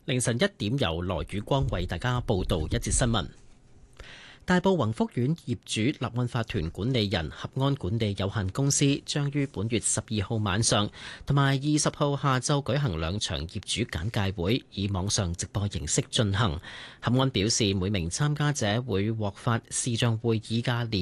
凌晨1點由羅宇光為大家報道一節新聞。大埔宏福苑業主立案法團管理人合安管理有限公司將於本月12號晚上同埋20號下晝舉行2場業主簡介會，以網上直播形式進行。合安表示，每名參加者會獲發視像會議嘅連